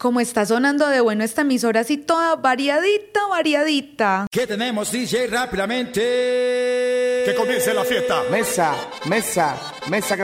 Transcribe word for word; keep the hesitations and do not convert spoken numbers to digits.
Como está sonando de bueno esta emisora así toda variadita, variadita. ¿Qué tenemos, D J? Rápidamente. Que comience la fiesta. Mesa, mesa, mesa que